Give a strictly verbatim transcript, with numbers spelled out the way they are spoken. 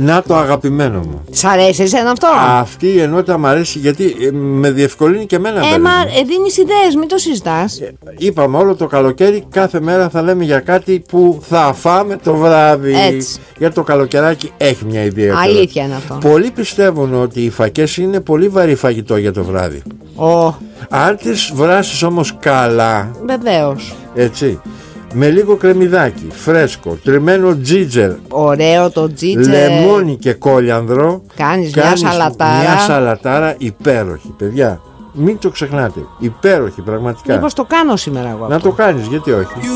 Να το αγαπημένο μου. Σ' αρέσει εσένα αυτό? Αυτή η ενότητα μου αρέσει γιατί ε, με διευκολύνει και εμένα. Ε, μα ε, δίνεις ιδέες, μην το συζητάς. Ε, είπαμε όλο το καλοκαίρι κάθε μέρα θα λέμε για κάτι που θα φάμε το βράδυ. Έτσι. Γιατί το καλοκαιράκι έχει μια ιδέα. Αλήθεια είναι αυτό. Πολλοί πιστεύουν ότι οι φακές είναι πολύ βαρύ φαγητό για το βράδυ. Oh. Αν τις βράσεις όμως καλά, βεβαίως, έτσι, με λίγο κρεμμυδάκι, φρέσκο, τριμμένο τζίτζερ, ωραίο το τζίτζερ, λεμόνι και κόλιανδρο, κάνεις, κάνεις μια σαλατάρα. Μια σαλατάρα υπέροχη, παιδιά. Μην το ξεχνάτε. Υπέροχη, πραγματικά. Μήπως το κάνω σήμερα εγώ. Να αυτό. το κάνεις, γιατί όχι.